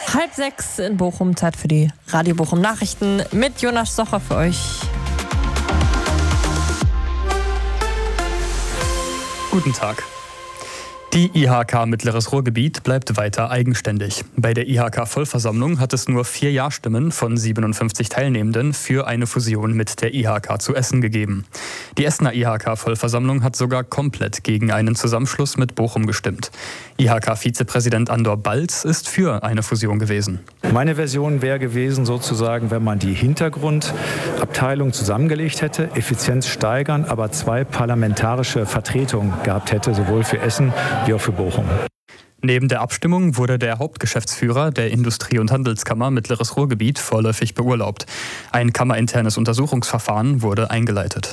5:30 in Bochum, Zeit für die Radio Bochum Nachrichten mit Jonas Socher für euch. Guten Tag. Die IHK Mittleres Ruhrgebiet bleibt weiter eigenständig. Bei der IHK-Vollversammlung hat es nur 4 Ja-Stimmen von 57 Teilnehmenden für eine Fusion mit der IHK zu Essen gegeben. Die Essener IHK-Vollversammlung hat sogar komplett gegen einen Zusammenschluss mit Bochum gestimmt. IHK-Vizepräsident Andor Balz ist für eine Fusion gewesen. Meine Version wäre gewesen, sozusagen, wenn man die Hintergrundabteilung zusammengelegt hätte, Effizienz steigern, aber 2 parlamentarische Vertretungen gehabt hätte, sowohl für Essen wie auch für Bochum. Neben der Abstimmung wurde der Hauptgeschäftsführer der Industrie- und Handelskammer Mittleres Ruhrgebiet vorläufig beurlaubt. Ein kammerinternes Untersuchungsverfahren wurde eingeleitet.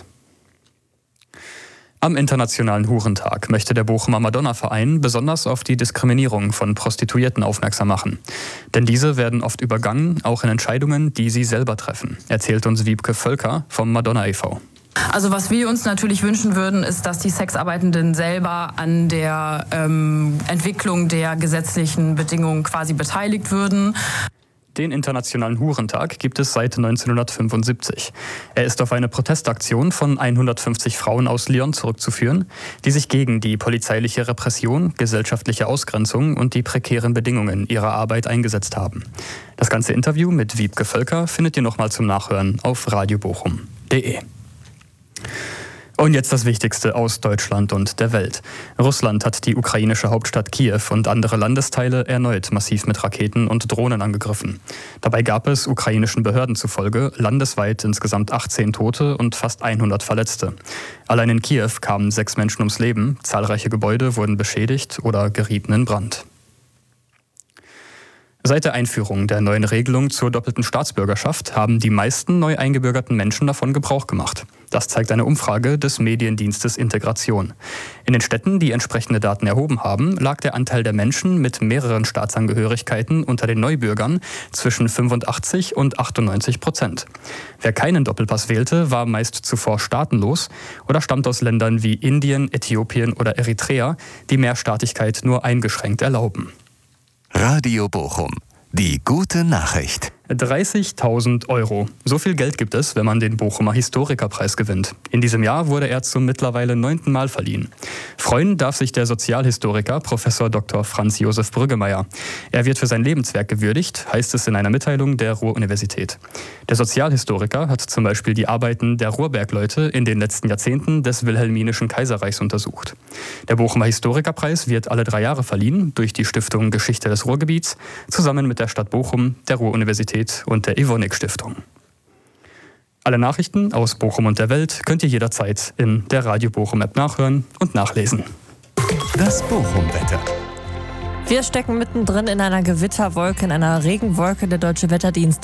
Am Internationalen Hurentag möchte der Bochumer Madonna-Verein besonders auf die Diskriminierung von Prostituierten aufmerksam machen. Denn diese werden oft übergangen, auch in Entscheidungen, die sie selber treffen, erzählt uns Wiebke Völker vom Madonna e.V. Also was wir uns natürlich wünschen würden, ist, dass die Sexarbeitenden selber an der Entwicklung der gesetzlichen Bedingungen quasi beteiligt würden. Den Internationalen Hurentag gibt es seit 1975. Er ist auf eine Protestaktion von 150 Frauen aus Lyon zurückzuführen, die sich gegen die polizeiliche Repression, gesellschaftliche Ausgrenzung und die prekären Bedingungen ihrer Arbeit eingesetzt haben. Das ganze Interview mit Wiebke Völker findet ihr nochmal zum Nachhören auf radiobochum.de. Und jetzt das Wichtigste aus Deutschland und der Welt. Russland hat die ukrainische Hauptstadt Kiew und andere Landesteile erneut massiv mit Raketen und Drohnen angegriffen. Dabei gab es ukrainischen Behörden zufolge landesweit insgesamt 18 Tote und fast 100 Verletzte. Allein in Kiew kamen 6 Menschen ums Leben, zahlreiche Gebäude wurden beschädigt oder gerieten in Brand. Seit der Einführung der neuen Regelung zur doppelten Staatsbürgerschaft haben die meisten neu eingebürgerten Menschen davon Gebrauch gemacht. Das zeigt eine Umfrage des Mediendienstes Integration. In den Städten, die entsprechende Daten erhoben haben, lag der Anteil der Menschen mit mehreren Staatsangehörigkeiten unter den Neubürgern zwischen 85 und 98%. Wer keinen Doppelpass wählte, war meist zuvor staatenlos oder stammt aus Ländern wie Indien, Äthiopien oder Eritrea, die Mehrstaatigkeit nur eingeschränkt erlauben. Radio Bochum, die gute Nachricht. 30.000 Euro. So viel Geld gibt es, wenn man den Bochumer Historikerpreis gewinnt. In diesem Jahr wurde er zum mittlerweile 9. Mal verliehen. Freuen darf sich der Sozialhistoriker Prof. Dr. Franz Josef Brüggemeier. Er wird für sein Lebenswerk gewürdigt, heißt es in einer Mitteilung der Ruhr-Universität. Der Sozialhistoriker hat zum Beispiel die Arbeiten der Ruhrbergleute in den letzten Jahrzehnten des Wilhelminischen Kaiserreichs untersucht. Der Bochumer Historikerpreis wird alle 3 Jahre verliehen durch die Stiftung Geschichte des Ruhrgebiets, zusammen mit der Stadt Bochum, der Ruhr-Universität und der Evonik-Stiftung. Alle Nachrichten aus Bochum und der Welt könnt ihr jederzeit in der Radio Bochum-App nachhören und nachlesen. Das Bochum-Wetter. Wir stecken mittendrin in einer Gewitterwolke, in einer Regenwolke. Der Deutsche Wetterdienst